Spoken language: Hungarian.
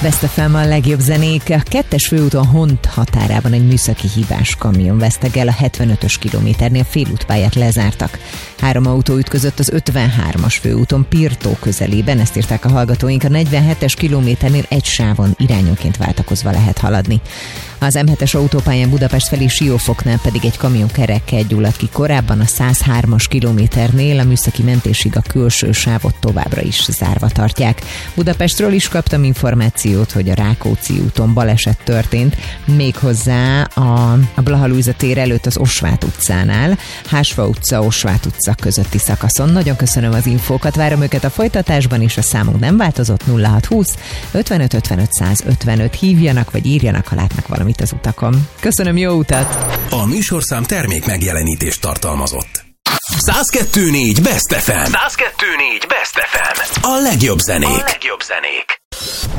Best FM a legjobb zenék. A 2-es főúton Hont határában egy műszaki hibás kamion vesztegel, a 75-ös kilométernél félútpályát lezártak. 3 autó ütközött az 53-as főúton Pirtó közelében, ezt írták a hallgatóink. A 47-es kilométernél egy sávon irányonként váltakozva lehet haladni. Az M7-es autópályán Budapest felé Siófoknál pedig egy kamion kerekkel gyulladt ki korábban, a 103-as kilométernél. A műszaki mentésig a külső sávot továbbra is zárva tartják. Budapestről is kaptam információt, hogy a Rákóczi úton baleset történt, méghozzá a Blaha Lujza tér előtt az Osvát utcánál, Hásfa utca, Osvát utca közötti szakaszon. Nagyon köszönöm az infókat, várom őket a folytatásban is, a számunk nem változott, 0620 55 55 155. Hívjanak vagy írjanak, ha látnak valamit az utakon. Köszönöm, jó utat! A műsorszám termék megjelenítést tartalmazott. 102.4 Best FM. 102.4 Best FM. A legjobb zenék.